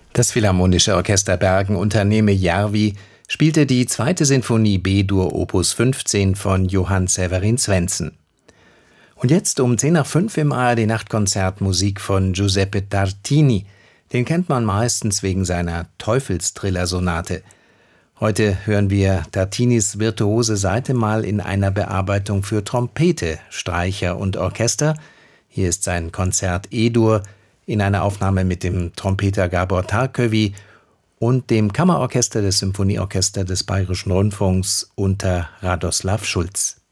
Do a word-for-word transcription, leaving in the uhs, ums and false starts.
Das Philharmonische Orchester Bergen unter Neeme Järvi spielte die zweite Sinfonie B-Dur Opus fünfzehn von Johann Severin Svendsen. Und jetzt um zehn nach fünf im A R D-Nachtkonzert Musik von Giuseppe Tartini. Den kennt man meistens wegen seiner Teufelstriller-Sonate. Heute hören wir Tartinis virtuose Seite mal in einer Bearbeitung für Trompete, Streicher und Orchester. Hier ist sein Konzert E-Dur in einer Aufnahme mit dem Trompeter Gabor Tarköwy und dem Kammerorchester des Symphonieorchester des Bayerischen Rundfunks unter Radoslav Schulz.